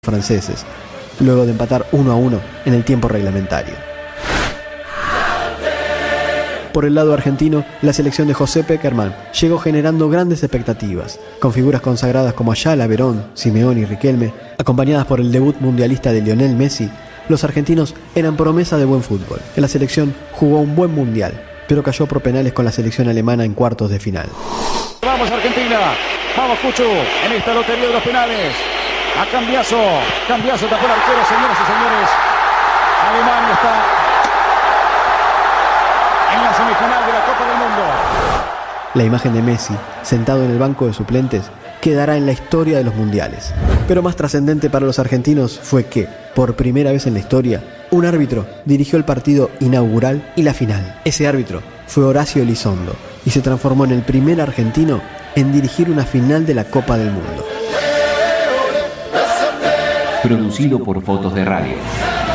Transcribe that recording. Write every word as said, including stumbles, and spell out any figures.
franceses, luego de empatar uno a uno en el tiempo reglamentario. Por el lado argentino, la selección de José Pekerman llegó generando grandes expectativas, con figuras consagradas como Ayala, Verón, Simeón y Riquelme, acompañadas por el debut mundialista de Lionel Messi. Los argentinos eran promesa de buen fútbol. La selección jugó un buen mundial, pero cayó por penales con la selección alemana en cuartos de final. Vamos Argentina, vamos Cuchu, en esta lotería de los penales. A Cambiaso, Cambiaso tapó el arquero, señoras y señores. Alemania está en la semifinal de la Copa del Mundo. La imagen de Messi, sentado en el banco de suplentes, quedará en la historia de los mundiales. Pero más trascendente para los argentinos fue que, por primera vez en la historia, un árbitro dirigió el partido inaugural y la final. Ese árbitro fue Horacio Elizondo y se transformó en el primer argentino en dirigir una final de la Copa del Mundo. Producido por Fotos de Radio.